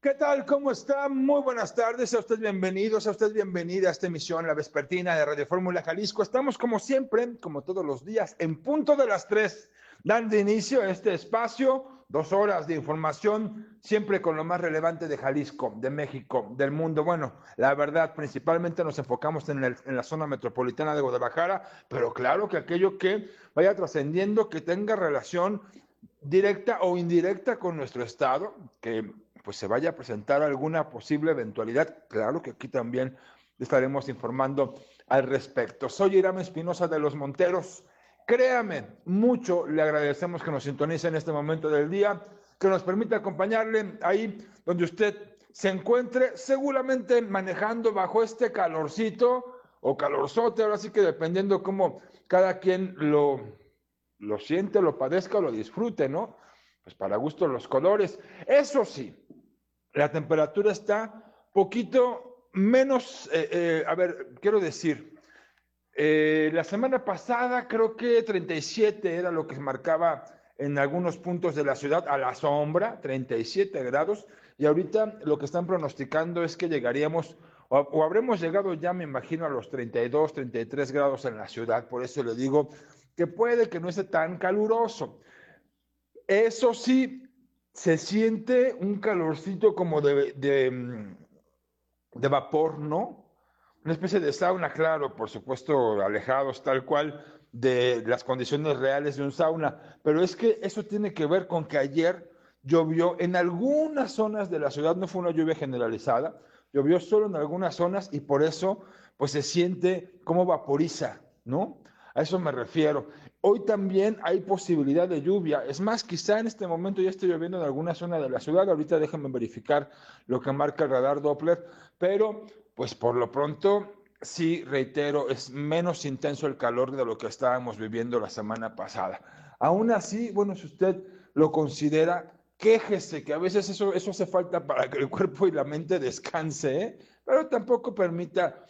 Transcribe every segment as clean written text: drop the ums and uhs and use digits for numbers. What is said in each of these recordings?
¿Qué tal? ¿Cómo está? Muy buenas tardes. Sea usted bienvenido, sea usted bienvenida a esta emisión, la vespertina de Radio Fórmula Jalisco. Estamos como siempre, como todos los días, en punto de las 3, dando inicio a este espacio, 2 horas de información, siempre con lo más relevante de Jalisco, de México, del mundo. Bueno, la verdad, principalmente nos enfocamos en la zona metropolitana de Guadalajara, pero claro que aquello que vaya trascendiendo, que tenga relación directa o indirecta con nuestro estado, que pues se vaya a presentar alguna posible eventualidad, claro que aquí también estaremos informando al respecto. Soy Irán Espinosa de los Monteros. Créame, mucho le agradecemos que nos sintonice en este momento del día, que nos permita acompañarle ahí donde usted se encuentre, seguramente manejando bajo este calorcito o calorzote, ahora sí que dependiendo cómo cada quien lo siente, lo padezca o lo disfrute, ¿no? Pues para gusto los colores. Eso sí, la temperatura está poquito menos, quiero decir, la semana pasada creo que 37 era lo que marcaba en algunos puntos de la ciudad a la sombra, 37 grados, y ahorita lo que están pronosticando es que llegaríamos o habremos llegado ya, me imagino, a los 32, 33 grados en la ciudad. Por eso le digo que puede que no esté tan caluroso. Eso sí, se siente un calorcito como de vapor, ¿no? Una especie de sauna, claro, por supuesto, alejados tal cual de las condiciones reales de un sauna, pero es que eso tiene que ver con que ayer llovió en algunas zonas de la ciudad, no fue una lluvia generalizada, llovió solo en algunas zonas y por eso pues se siente como vaporiza, ¿no? A eso me refiero. Hoy también hay posibilidad de lluvia. Es más, quizá en este momento ya esté lloviendo en alguna zona de la ciudad. Ahorita déjenme verificar lo que marca el radar Doppler, pero pues por lo pronto, sí, reitero, es menos intenso el calor de lo que estábamos viviendo la semana pasada. Aún así, bueno, si usted lo considera, quéjese, que a veces eso hace falta para que el cuerpo y la mente descanse, ¿eh? Pero tampoco permita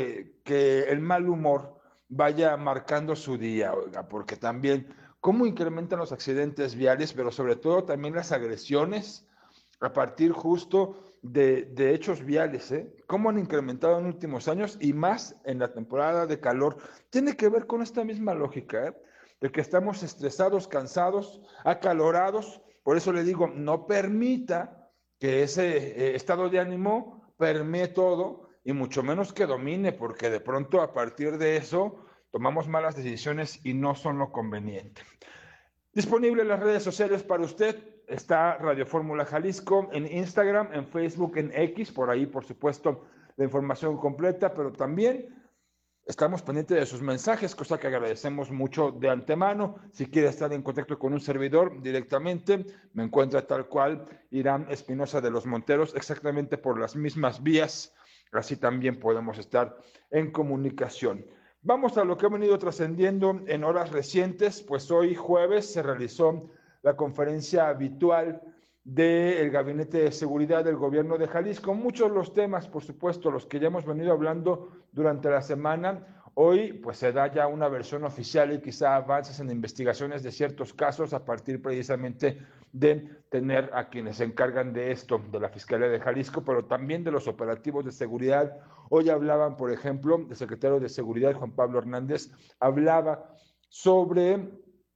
que el mal humor vaya marcando su día, oiga, porque también cómo incrementan los accidentes viales, pero sobre todo también las agresiones a partir justo de hechos viales, ¿eh? Cómo han incrementado en últimos años y más en la temporada de calor. Tiene que ver con esta misma lógica, ¿eh? De que estamos estresados, cansados, acalorados. Por eso le digo, no permita que ese estado de ánimo permee todo y mucho menos que domine, porque de pronto a partir de eso tomamos malas decisiones y no son lo conveniente. Disponible en las redes sociales para usted. Está Radio Fórmula Jalisco en Instagram, en Facebook, en X. Por ahí, por supuesto, la información completa, pero también estamos pendientes de sus mensajes, cosa que agradecemos mucho de antemano. Si quiere estar en contacto con un servidor directamente, me encuentra tal cual Irán Espinosa de los Monteros, exactamente por las mismas vías. Así también podemos estar en comunicación. Vamos a lo que ha venido trascendiendo en horas recientes, pues hoy jueves se realizó la conferencia habitual del Gabinete de Seguridad del Gobierno de Jalisco. Muchos de los temas, por supuesto, los que ya hemos venido hablando durante la semana. Hoy, pues se da ya una versión oficial y quizá avances en investigaciones de ciertos casos a partir precisamente de tener a quienes se encargan de esto, de la Fiscalía de Jalisco, pero también de los operativos de seguridad. Hoy hablaban, por ejemplo, el secretario de Seguridad, Juan Pablo Hernández, hablaba sobre,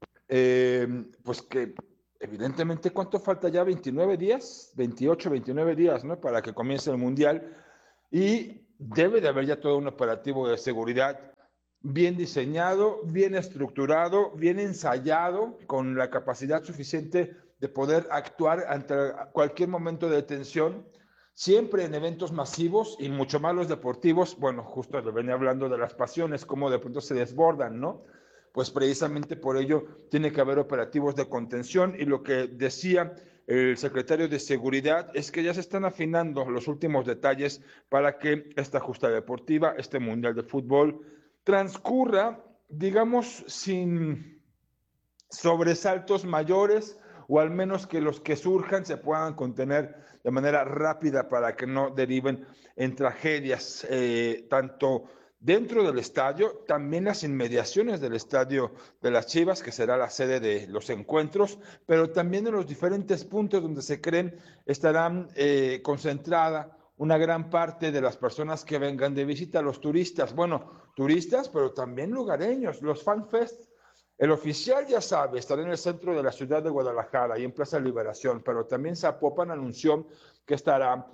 pues que evidentemente, ¿cuánto falta ya? 29 días, 28, 29 días, ¿no? Para que comience el Mundial. Y debe de haber ya todo un operativo de seguridad bien diseñado, bien estructurado, bien ensayado, con la capacidad suficiente de poder actuar ante cualquier momento de tensión, siempre en eventos masivos y mucho más los deportivos. Bueno, justo le venía hablando de las pasiones, cómo de pronto se desbordan, ¿no? Pues precisamente por ello tiene que haber operativos de contención y lo que decía el secretario de Seguridad es que ya se están afinando los últimos detalles para que esta justa deportiva, este Mundial de Fútbol, transcurra, digamos, sin sobresaltos mayores o al menos que los que surjan se puedan contener de manera rápida para que no deriven en tragedias tanto dentro del estadio, también las inmediaciones del estadio de las Chivas, que será la sede de los encuentros, pero también en los diferentes puntos donde se creen estarán concentrada una gran parte de las personas que vengan de visita, los turistas, bueno, turistas, pero también lugareños, los FanFest. El oficial, ya sabe, estará en el centro de la ciudad de Guadalajara y en Plaza Liberación, pero también Zapopan anunció que estará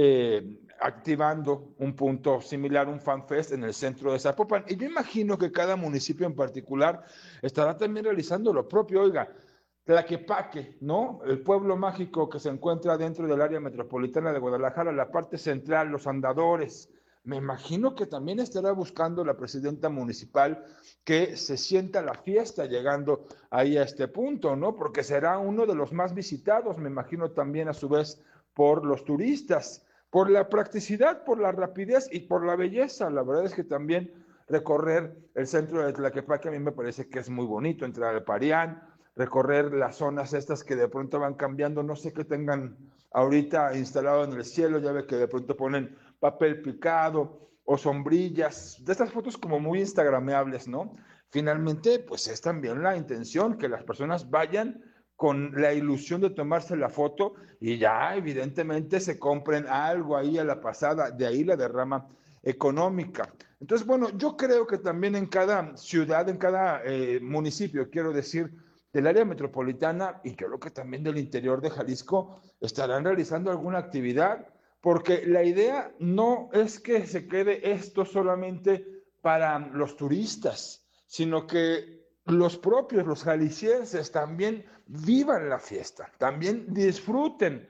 activando un punto similar, un FanFest en el centro de Zapopan. Y yo imagino que cada municipio en particular estará también realizando lo propio. Oiga, Tlaquepaque, ¿no? El pueblo mágico que se encuentra dentro del área metropolitana de Guadalajara, la parte central, los andadores. Me imagino que también estará buscando la presidenta municipal que se sienta la fiesta llegando ahí a este punto, ¿no? Porque será uno de los más visitados, me imagino también a su vez por los turistas, por la practicidad, por la rapidez y por la belleza. La verdad es que también recorrer el centro de Tlaquepaque a mí me parece que es muy bonito, entrar al Parián, recorrer las zonas estas que de pronto van cambiando, no sé qué tengan ahorita instalado en el cielo, ya ve que de pronto ponen papel picado o sombrillas, de estas fotos como muy instagrameables, ¿no? Finalmente, pues es también la intención que las personas vayan con la ilusión de tomarse la foto y ya evidentemente se compren algo ahí a la pasada, de ahí la derrama económica. Entonces, bueno, yo creo que también en cada ciudad, en cada municipio, quiero decir, del área metropolitana y creo que también del interior de Jalisco estarán realizando alguna actividad, porque la idea no es que se quede esto solamente para los turistas, sino que los propios, los jaliscienses, también vivan la fiesta, también disfruten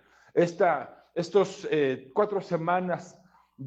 estos 4 semanas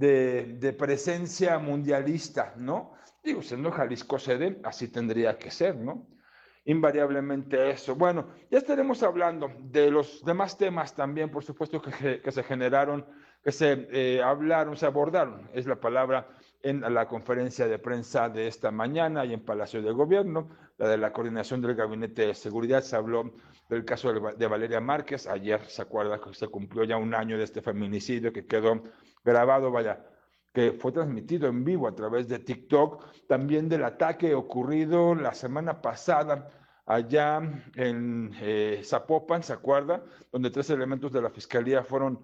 de presencia mundialista, ¿no? Digo, siendo Jalisco sede, así tendría que ser, ¿no? Invariablemente eso. Bueno, ya estaremos hablando de los demás temas también, por supuesto, que se generaron, que se hablaron, se abordaron, es la palabra, en la conferencia de prensa de esta mañana y en Palacio de Gobierno, la de la coordinación del Gabinete de Seguridad. Se habló del caso de Valeria Márquez. Ayer se acuerda que se cumplió ya 1 año de este feminicidio que quedó grabado, vaya, que fue transmitido en vivo a través de TikTok, también del ataque ocurrido la semana pasada allá en Zapopan, ¿se acuerda? Donde 3 elementos de la Fiscalía fueron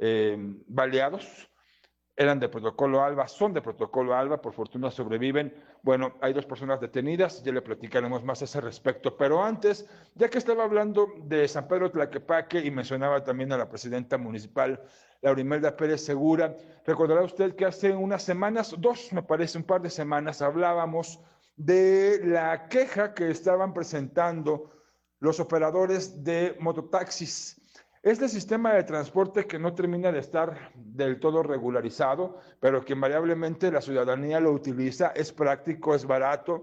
baleados. Eran de protocolo ALBA, son de protocolo ALBA, por fortuna sobreviven. Bueno, hay 2 personas detenidas, ya le platicaremos más a ese respecto. Pero antes, ya que estaba hablando de San Pedro Tlaquepaque y mencionaba también a la presidenta municipal, Laurimelda Pérez Segura, recordará usted que hace unas semanas, 2, me parece, un par de semanas, hablábamos de la queja que estaban presentando los operadores de mototaxis. Este sistema de transporte que no termina de estar del todo regularizado, pero que invariablemente la ciudadanía lo utiliza, es práctico, es barato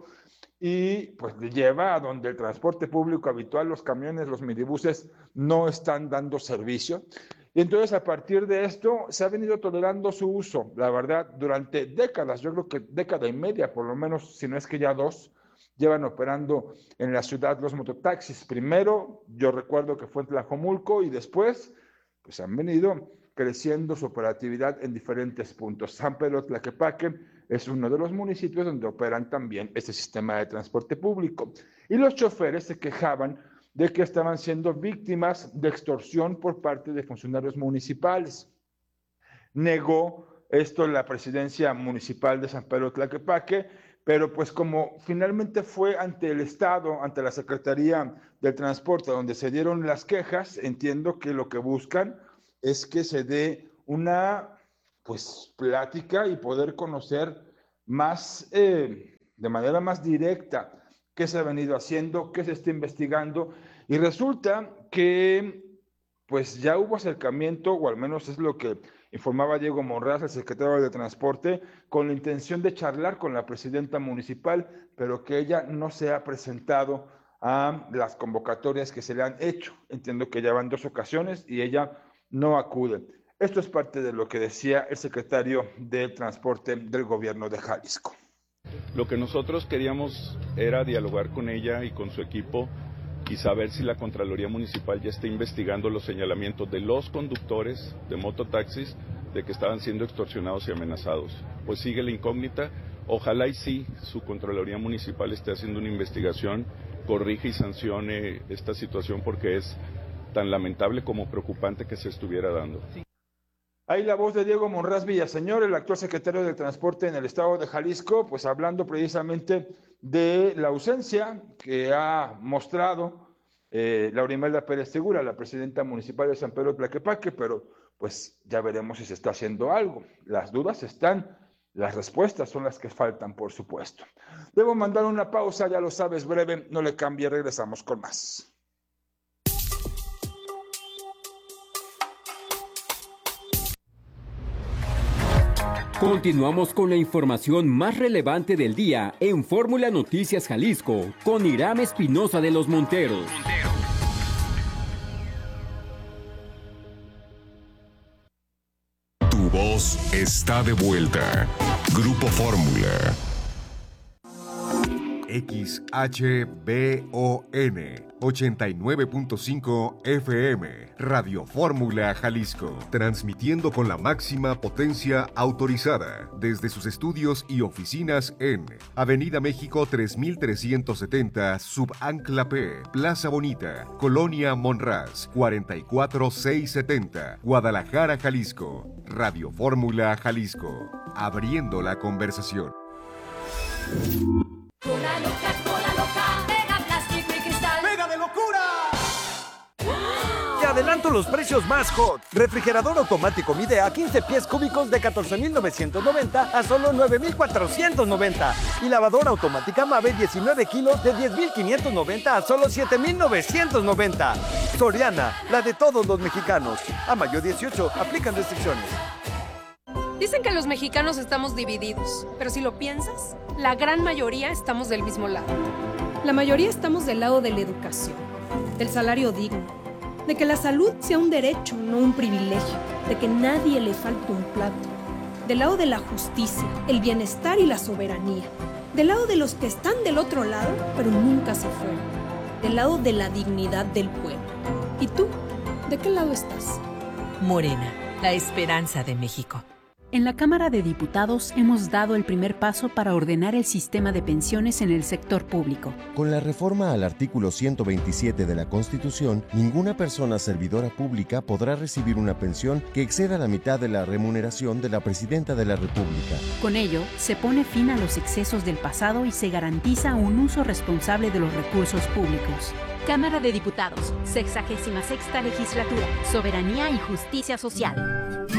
y pues le lleva a donde el transporte público habitual, los camiones, los minibuses no están dando servicio. Y entonces a partir de esto se ha venido tolerando su uso, la verdad, durante décadas, yo creo que 1.5 décadas, por lo menos, si no es que ya 2, llevan operando en la ciudad los mototaxis. Primero, yo recuerdo que fue en Tlajomulco y después, pues han venido creciendo su operatividad en diferentes puntos. San Pedro Tlaquepaque es uno de los municipios donde operan también este sistema de transporte público. Y los choferes se quejaban de que estaban siendo víctimas de extorsión por parte de funcionarios municipales. Negó esto la presidencia municipal de San Pedro Tlaquepaque, pero pues como finalmente fue ante el Estado, ante la Secretaría del Transporte, donde se dieron las quejas, entiendo que lo que buscan es que se dé una pues plática y poder conocer más, de manera más directa, qué se ha venido haciendo, qué se está investigando, y resulta que pues ya hubo acercamiento, o al menos es lo que informaba Diego Monraz, el secretario de Transporte, con la intención de charlar con la presidenta municipal, pero que ella no se ha presentado a las convocatorias que se le han hecho. Entiendo que ya van 2 ocasiones y ella no acude. Esto es parte de lo que decía el secretario de Transporte del gobierno de Jalisco. Lo que nosotros queríamos era dialogar con ella y con su equipo y saber si la Contraloría Municipal ya está investigando los señalamientos de los conductores de mototaxis de que estaban siendo extorsionados y amenazados. Pues sigue la incógnita, Ojalá y sí, su Contraloría Municipal esté haciendo una investigación, corrija y sancione esta situación porque es tan lamentable como preocupante que se estuviera dando. Ahí la voz de Diego Monraz Villaseñor, el actual secretario de Transporte en el estado de Jalisco, pues hablando precisamente de la ausencia que ha mostrado Laura Imelda Pérez Segura, la presidenta municipal de San Pedro Tlaquepaque, pero pues ya veremos si se está haciendo algo. Las dudas están, las respuestas son las que faltan, por supuesto. Debo mandar una pausa, ya lo sabes, breve, no le cambie, regresamos con más. Continuamos con la información más relevante del día en Fórmula Noticias Jalisco con Iram Espinosa de los Monteros. Tu voz está de vuelta. Grupo Fórmula. XHBON 89.5 FM, Radio Fórmula Jalisco, transmitiendo con la máxima potencia autorizada desde sus estudios y oficinas en Avenida México 3370, Subancla P, Plaza Bonita, Colonia Monraz, 44670, Guadalajara, Jalisco. Radio Fórmula Jalisco, abriendo la conversación. Cola loca, pega plástico y cristal. ¡Pega de locura! Te adelanto los precios más hot. Refrigerador automático Midea 15 pies cúbicos de 14,990 a solo 9,490. Y lavadora automática Mave 19 kilos de 10,590 a solo 7,990. Soriana, la de todos los mexicanos. A mayo 18, aplican restricciones. Dicen que los mexicanos estamos divididos, pero si lo piensas, la gran mayoría estamos del mismo lado. La mayoría estamos del lado de la educación, del salario digno, de que la salud sea un derecho, no un privilegio, de que nadie le falte un plato, del lado de la justicia, el bienestar y la soberanía, del lado de los que están del otro lado, pero nunca se fueron, del lado de la dignidad del pueblo. ¿Y tú? ¿De qué lado estás? Morena, la esperanza de México. En la Cámara de Diputados hemos dado el primer paso para ordenar el sistema de pensiones en el sector público. Con la reforma al artículo 127 de la Constitución, ninguna persona servidora pública podrá recibir una pensión que exceda la mitad de la remuneración de la Presidenta de la República. Con ello, se pone fin a los excesos del pasado y se garantiza un uso responsable de los recursos públicos. Cámara de Diputados, 66ª Legislatura, Soberanía y Justicia Social.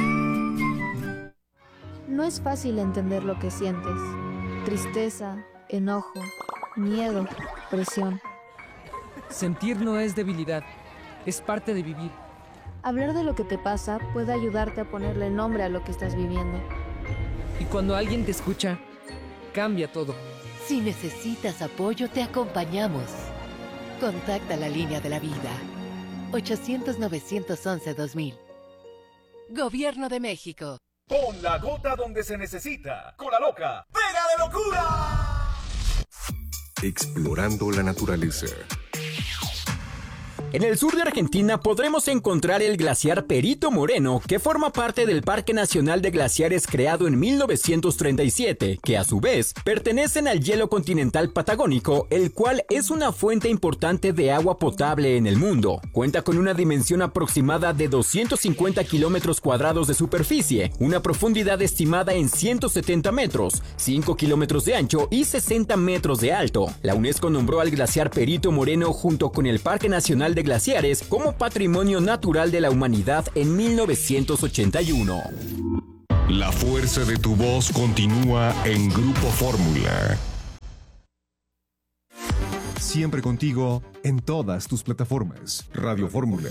No es fácil entender lo que sientes. Tristeza, enojo, miedo, presión. Sentir no es debilidad, es parte de vivir. Hablar de lo que te pasa puede ayudarte a ponerle nombre a lo que estás viviendo. Y cuando alguien te escucha, cambia todo. Si necesitas apoyo, te acompañamos. Contacta la línea de la vida. 800-911-2000. Gobierno de México. Pon la gota donde se necesita. Cola loca, pega de locura. Explorando la naturaleza. En el sur de Argentina podremos encontrar el glaciar Perito Moreno, que forma parte del Parque Nacional de Glaciares creado en 1937, que a su vez pertenecen al hielo continental patagónico, el cual es una fuente importante de agua potable en el mundo. Cuenta con una dimensión aproximada de 250 kilómetros cuadrados de superficie, una profundidad estimada en 170 metros, 5 kilómetros de ancho y 60 metros de alto. La UNESCO nombró al glaciar Perito Moreno junto con el Parque Nacional de Glaciares como Patrimonio Natural de la Humanidad en 1981. La fuerza de tu voz continúa en Grupo Fórmula. Siempre contigo en todas tus plataformas. Radio Fórmula.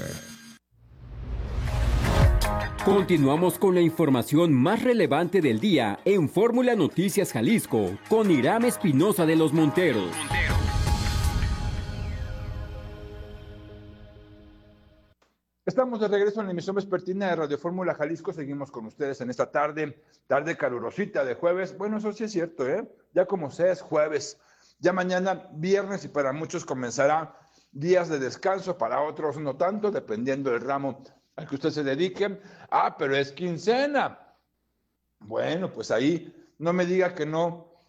Continuamos con la información más relevante del día en Fórmula Noticias Jalisco con Iram Espinosa de los Monteros. Estamos de regreso en la emisión vespertina de Radio Fórmula Jalisco. Seguimos con ustedes en esta tarde calurosita de jueves. Bueno, eso sí es cierto, ¿eh? Ya como sea es jueves. Ya mañana viernes y para muchos comenzará días de descanso, para otros no tanto, dependiendo del ramo al que usted se dedique. Ah, pero es quincena. Bueno, pues ahí no me diga que no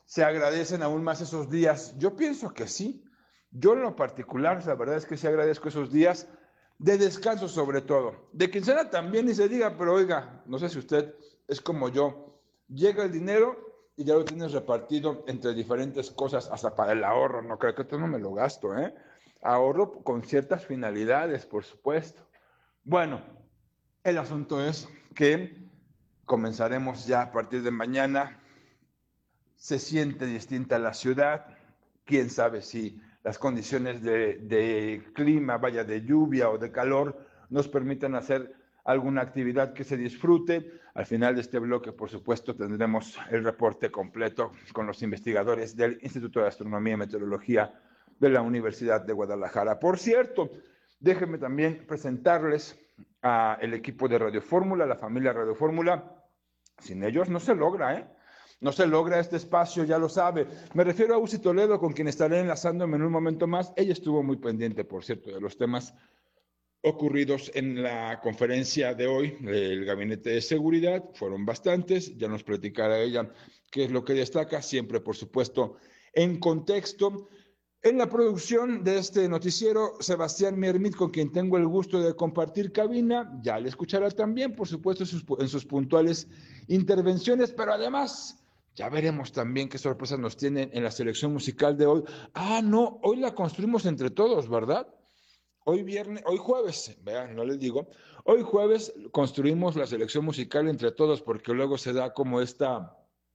¿Se agradecen aún más esos días? Yo pienso que sí. Yo en lo particular, la verdad es que sí agradezco esos días de descanso sobre todo. De quincena también y se diga, pero oiga, no sé si usted es como yo, llega el dinero y ya lo tienes repartido entre diferentes cosas, hasta para el ahorro, no creo que esto no me lo gasto, ¿eh? Ahorro con ciertas finalidades, por supuesto. Bueno, el asunto es que comenzaremos ya a partir de mañana. Se siente distinta la ciudad, quién sabe si las condiciones de clima, vaya de lluvia o de calor, nos permitan hacer alguna actividad que se disfrute. Al final de este bloque, por supuesto, tendremos el reporte completo con los investigadores del Instituto de Astronomía y Meteorología de la Universidad de Guadalajara. Por cierto, déjenme también presentarles al equipo de Radio Fórmula, la familia Radio Fórmula. Sin ellos no se logra, ¿eh? No se logra este espacio, ya lo sabe. Me refiero a Uzi Toledo, con quien estaré enlazándome en un momento más. Ella estuvo muy pendiente, por cierto, de los temas ocurridos en la conferencia de hoy del Gabinete de Seguridad. Fueron bastantes, ya nos platicará ella qué es lo que destaca, siempre, por supuesto, en contexto. En la producción de este noticiero, Sebastián Miermit, con quien tengo el gusto de compartir cabina, ya le escuchará también, por supuesto, en sus puntuales intervenciones, pero además ya veremos también qué sorpresas nos tienen en la selección musical de hoy. Ah, no, hoy la construimos entre todos, ¿verdad? Hoy jueves, vean, no les digo, hoy jueves construimos la selección musical entre todos, porque luego se da como esta,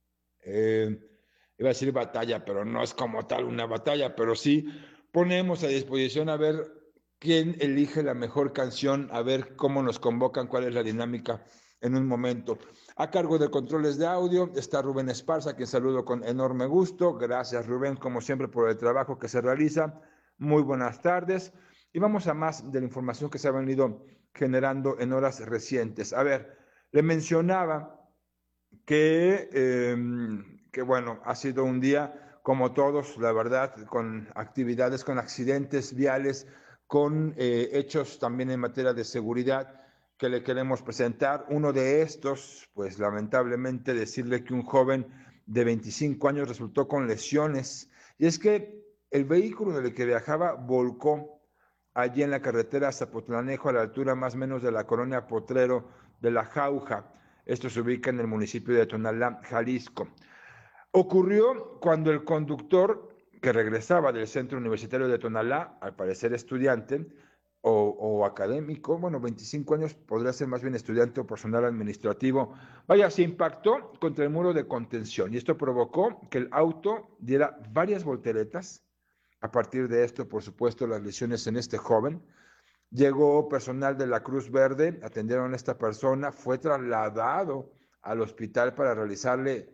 iba a decir batalla, pero no es como tal una batalla, pero sí ponemos a disposición a ver quién elige la mejor canción, a ver cómo nos convocan, cuál es la dinámica en un momento. A cargo de controles de audio está Rubén Esparza, a quien saludo con enorme gusto. Gracias, Rubén, como siempre, por el trabajo que se realiza. Muy buenas tardes. Y vamos a más de la información que se ha venido generando en horas recientes. A ver, le mencionaba que bueno, ha sido un día como todos, la verdad, con actividades, con accidentes viales, con hechos también en materia de seguridad que le queremos presentar. Uno de estos, pues lamentablemente decirle que un joven de 25 años resultó con lesiones, y es que el vehículo en el que viajaba volcó allí en la carretera Zapotlanejo, a la altura más o menos de la colonia Potrero de la Jauja. Esto se ubica en el municipio de Tonalá, Jalisco. Ocurrió cuando el conductor, que regresaba del centro universitario de Tonalá, al parecer estudiante o académico, bueno, 25 años, podría ser más bien estudiante o personal administrativo, vaya, se impactó contra el muro de contención, y esto provocó que el auto diera varias volteretas. A partir de esto, por supuesto, las lesiones en este joven. Llegó personal de la Cruz Verde, atendieron a esta persona, fue trasladado al hospital para realizarle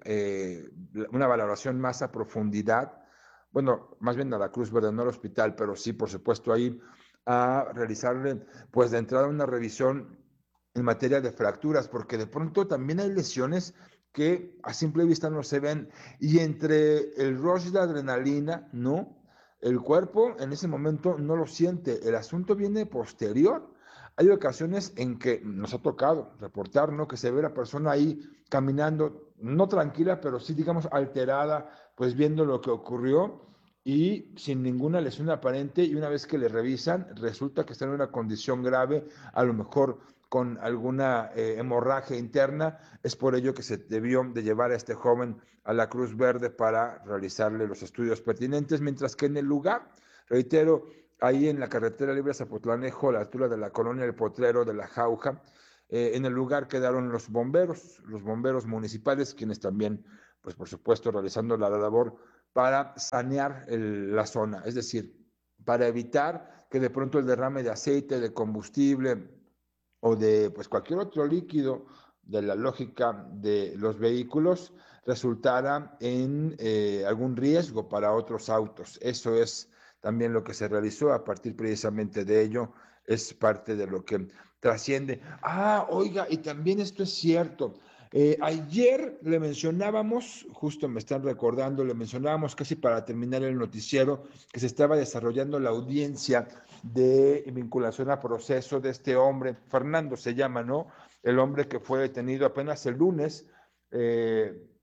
una valoración más a profundidad. Bueno, más bien a la Cruz Verde, no al hospital, pero sí, por supuesto, ahí a realizarle, pues de entrada, una revisión en materia de fracturas, porque de pronto también hay lesiones que a simple vista no se ven, y entre el rush de adrenalina, ¿no? El cuerpo en ese momento no lo siente, el asunto viene posterior. Hay ocasiones en que nos ha tocado reportar, ¿no?, que se ve la persona ahí caminando, no tranquila, pero sí, digamos, alterada, pues viendo lo que ocurrió y sin ninguna lesión aparente, y una vez que le revisan, resulta que está en una condición grave, a lo mejor con alguna hemorragia interna. Es por ello que se debió de llevar a este joven a la Cruz Verde para realizarle los estudios pertinentes, mientras que en el lugar, reitero, ahí en la carretera libre Zapotlanejo, a la altura de la colonia El Potrero de la Jauja, en el lugar quedaron los bomberos municipales, quienes también, pues por supuesto, realizando la labor para sanear la zona, es decir, para evitar que de pronto el derrame de aceite, de combustible o de pues cualquier otro líquido de la lógica de los vehículos resultara en algún riesgo para otros autos. Eso es también lo que se realizó. A partir precisamente de ello es parte de lo que trasciende. Ah, oiga, y también esto es cierto. Ayer le mencionábamos, justo me están recordando, le mencionábamos casi para terminar el noticiero, que se estaba desarrollando la audiencia de vinculación a proceso de este hombre, Fernando se llama, ¿no? El hombre que fue detenido apenas el lunes, pues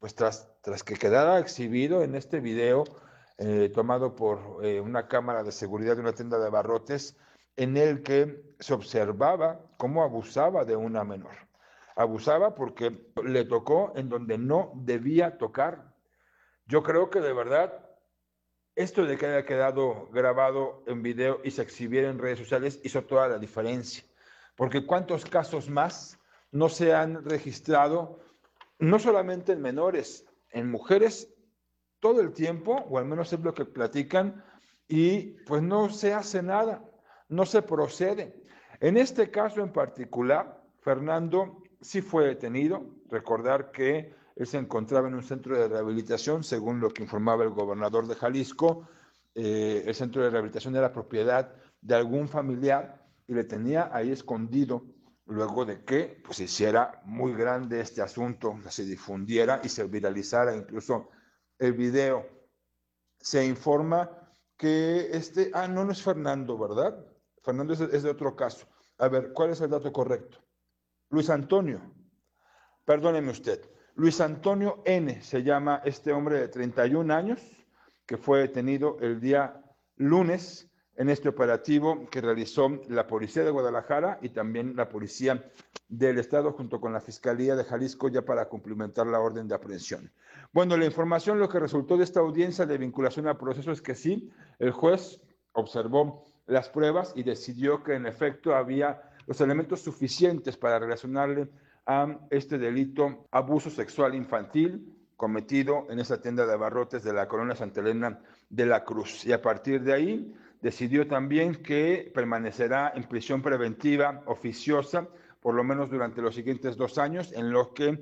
pues tras que quedara exhibido en este video tomado por una cámara de seguridad de una tienda de abarrotes, en el que se observaba cómo abusaba de una menor. Abusaba porque le tocó en donde no debía tocar. Yo creo que de verdad esto de que haya quedado grabado en video y se exhibiera en redes sociales hizo toda la diferencia. Porque ¿cuántos casos más no se han registrado, no solamente en menores, en mujeres todo el tiempo, o al menos es lo que platican, y pues no se hace nada, no se procede? En este caso en particular, Fernando sí fue detenido. Recordar que él se encontraba en un centro de rehabilitación, según lo que informaba el gobernador de Jalisco. El centro de rehabilitación era propiedad de algún familiar y le tenía ahí escondido, luego de que pues, se hiciera muy grande este asunto, se difundiera y se viralizara incluso el video. Se informa que no es Fernando, ¿verdad? Fernando es de otro caso. A ver, ¿cuál es el dato correcto? Luis Antonio, perdóneme usted, Luis Antonio N. se llama este hombre de 31 años, que fue detenido el día lunes en este operativo que realizó la Policía de Guadalajara y también la Policía del Estado junto con la Fiscalía de Jalisco ya para cumplimentar la orden de aprehensión. Bueno, la información, lo que resultó de esta audiencia de vinculación a proceso es que sí, el juez observó las pruebas y decidió que en efecto había los elementos suficientes para relacionarle a este delito, abuso sexual infantil cometido en esa tienda de abarrotes de la colonia Santa Elena de la Cruz. Y a partir de ahí decidió también que permanecerá en prisión preventiva oficiosa por lo menos durante los siguientes 2 años, en lo que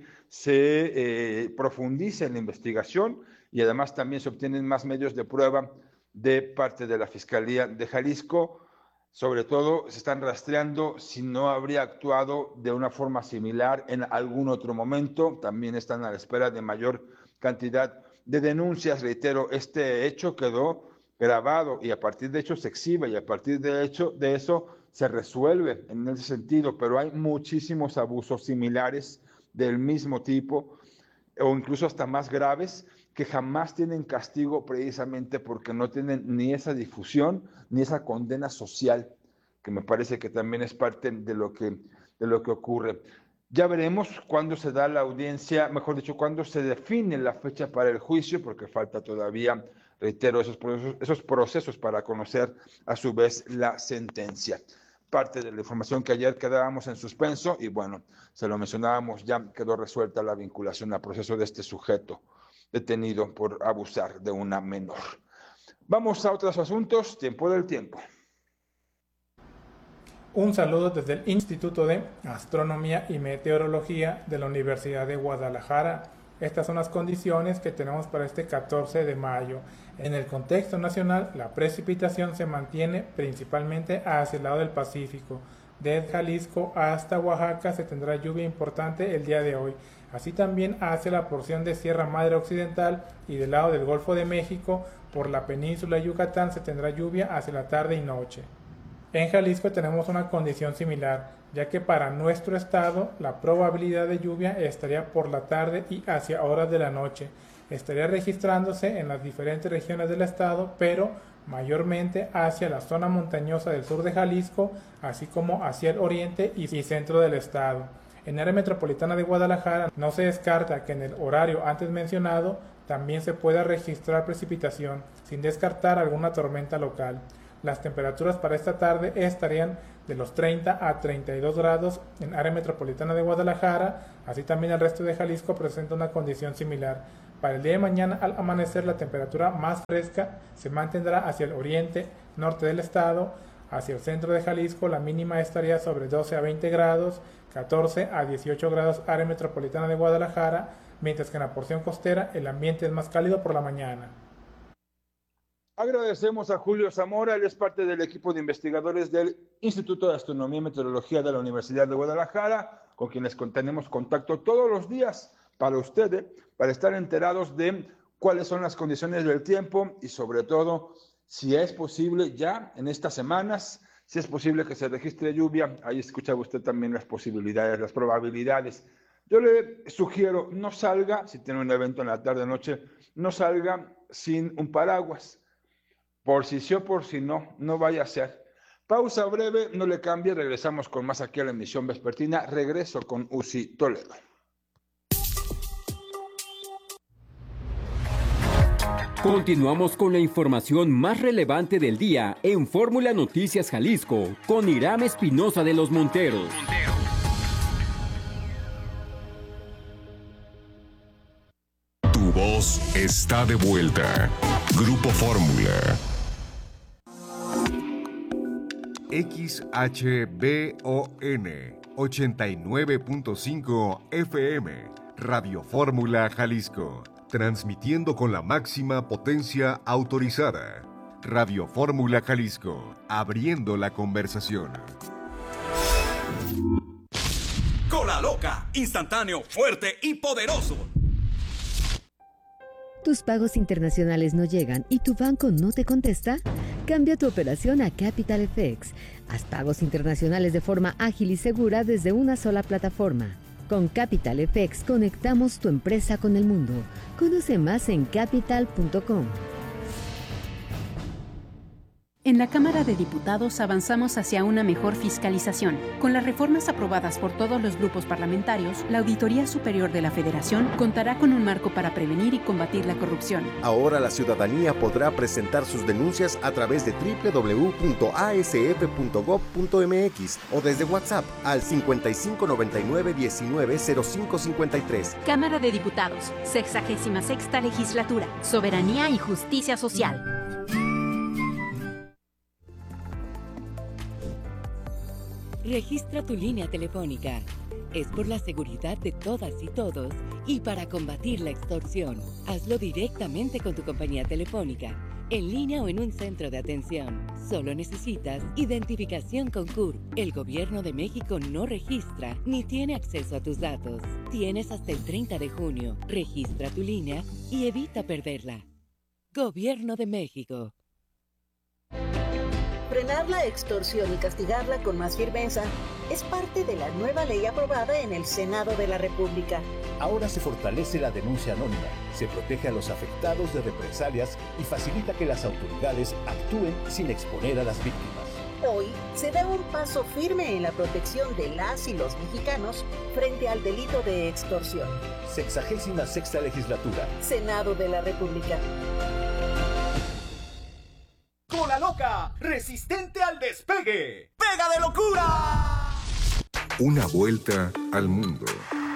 se profundice en la investigación y además también se obtienen más medios de prueba de parte de la Fiscalía de Jalisco. Sobre todo se están rastreando si no habría actuado de una forma similar en algún otro momento. También están a la espera de mayor cantidad de denuncias. Reitero, este hecho quedó grabado y a partir de hecho se exhibe y a partir de eso se resuelve en ese sentido, pero hay muchísimos abusos similares del mismo tipo o incluso hasta más graves que jamás tienen castigo precisamente porque no tienen ni esa difusión ni esa condena social, que me parece que también es parte de lo que ocurre. Ya veremos cuándo se da la audiencia, mejor dicho, cuándo se define la fecha para el juicio, porque falta todavía, reitero, esos procesos para conocer a su vez la sentencia. Parte de la información que ayer quedábamos en suspenso y bueno, se lo mencionábamos, ya quedó resuelta la vinculación a proceso de este sujeto detenido por abusar de una menor. Vamos a otros asuntos, tiempo del tiempo. Un saludo desde el Instituto de Astronomía y Meteorología de la Universidad de Guadalajara. Estas son las condiciones que tenemos para este 14 de mayo. En el contexto nacional, la precipitación se mantiene principalmente hacia el lado del Pacífico. Desde Jalisco hasta Oaxaca se tendrá lluvia importante el día de hoy. Así también hacia la porción de Sierra Madre Occidental y del lado del Golfo de México, por la península de Yucatán se tendrá lluvia hacia la tarde y noche. En Jalisco tenemos una condición similar, ya que para nuestro estado la probabilidad de lluvia estaría por la tarde y hacia horas de la noche. Estaría registrándose en las diferentes regiones del estado, pero mayormente hacia la zona montañosa del sur de Jalisco, así como hacia el oriente y centro del estado. En el área metropolitana de Guadalajara no se descarta que en el horario antes mencionado también se pueda registrar precipitación, sin descartar alguna tormenta local. Las temperaturas para esta tarde estarían de los 30 a 32 grados en área metropolitana de Guadalajara, así también el resto de Jalisco presenta una condición similar. Para el día de mañana al amanecer la temperatura más fresca se mantendrá hacia el oriente, norte del estado, hacia el centro de Jalisco la mínima estaría sobre 12 a 20 grados, 14 a 18 grados área metropolitana de Guadalajara, mientras que en la porción costera el ambiente es más cálido por la mañana. Agradecemos a Julio Zamora, él es parte del equipo de investigadores del Instituto de Astronomía y Meteorología de la Universidad de Guadalajara, con quienes tenemos contacto todos los días para ustedes, para estar enterados de cuáles son las condiciones del tiempo y sobre todo si es posible ya en estas semanas, si es posible que se registre lluvia. Ahí escucha usted también las posibilidades, las probabilidades. Yo le sugiero, no salga, si tiene un evento en la tarde-noche, no salga sin un paraguas. Por si sí o por si no, no vaya a ser. Pausa breve, no le cambie, regresamos con más aquí a la emisión vespertina. Regreso con Uzi Toledo. Continuamos con la información más relevante del día en Fórmula Noticias Jalisco con Iram Espinosa de los Monteros. Tu voz está de vuelta. Grupo Fórmula. XHBON 89.5 FM. Radio Fórmula Jalisco. Transmitiendo con la máxima potencia autorizada. Radio Fórmula Jalisco, abriendo la conversación. Cola Loca, instantáneo, fuerte y poderoso. ¿Tus pagos internacionales no llegan y tu banco no te contesta? Cambia tu operación a Capital FX. Haz pagos internacionales de forma ágil y segura desde una sola plataforma. Con Capital FX conectamos tu empresa con el mundo. Conoce más en capital.com. En la Cámara de Diputados avanzamos hacia una mejor fiscalización. Con las reformas aprobadas por todos los grupos parlamentarios, la Auditoría Superior de la Federación contará con un marco para prevenir y combatir la corrupción. Ahora la ciudadanía podrá presentar sus denuncias a través de www.asf.gov.mx o desde WhatsApp al 5599-190553. Cámara de Diputados, 66ª Legislatura, Soberanía y Justicia Social. Registra tu línea telefónica. Es por la seguridad de todas y todos y para combatir la extorsión. Hazlo directamente con tu compañía telefónica, en línea o en un centro de atención. Solo necesitas identificación con CURP. El Gobierno de México no registra ni tiene acceso a tus datos. Tienes hasta el 30 de junio. Registra tu línea y evita perderla. Gobierno de México. Frenar la extorsión y castigarla con más firmeza es parte de la nueva ley aprobada en el Senado de la República. Ahora se fortalece la denuncia anónima, se protege a los afectados de represalias y facilita que las autoridades actúen sin exponer a las víctimas. Hoy se da un paso firme en la protección de las y los mexicanos frente al delito de extorsión. 66ª Legislatura. Senado de la República. Cola Loca, resistente al despegue. ¡Pega de locura! Una vuelta al mundo.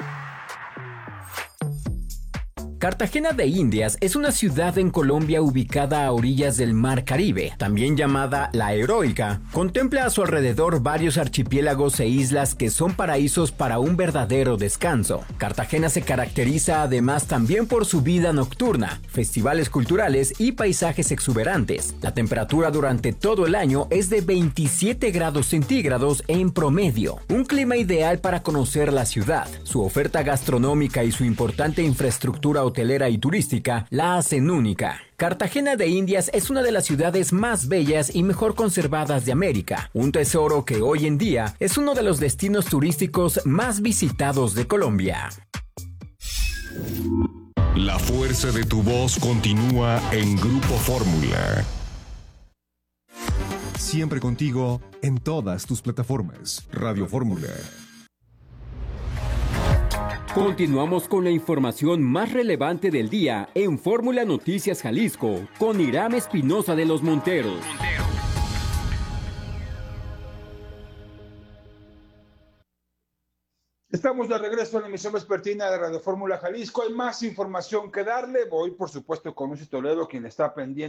Cartagena de Indias es una ciudad en Colombia ubicada a orillas del Mar Caribe, también llamada La Heroica. Contempla a su alrededor varios archipiélagos e islas que son paraísos para un verdadero descanso. Cartagena se caracteriza además también por su vida nocturna, festivales culturales y paisajes exuberantes. La temperatura durante todo el año es de 27 grados centígrados en promedio, un clima ideal para conocer la ciudad. Su oferta gastronómica y su importante infraestructura hotelera y turística la hacen única. Cartagena de Indias es una de las ciudades más bellas y mejor conservadas de América, un tesoro que hoy en día es uno de los destinos turísticos más visitados de Colombia. La fuerza de tu voz continúa en Grupo Fórmula. Siempre contigo en todas tus plataformas. Radio Fórmula. Continuamos con la información más relevante del día en Fórmula Noticias Jalisco con Iram Espinosa de los Monteros. Estamos de regreso en la emisión vespertina de Radio Fórmula Jalisco. Hay más información que darle. Voy, por supuesto, con Uzi Toledo, quien está pendiente